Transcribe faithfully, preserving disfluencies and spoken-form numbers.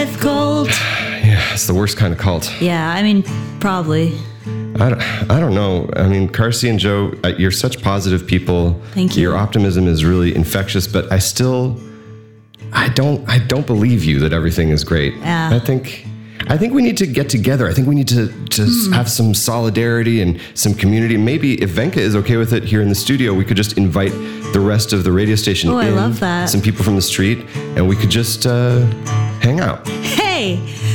cult. Yeah, it's the worst kind of cult. Yeah, I mean, probably. I don't, I don't know. I mean, Carsey and Joe, you're such positive people. Thank you. Your optimism is really infectious, but I still, I don't, I don't believe you that everything is great. Yeah. I think, I think we need to get together. I think we need to, to mm. have some solidarity and some community. Maybe if Venka is okay with it here in the studio, we could just invite the rest of the radio station oh, in. I love that. Some people from the street, and we could just uh, hang out. Hey.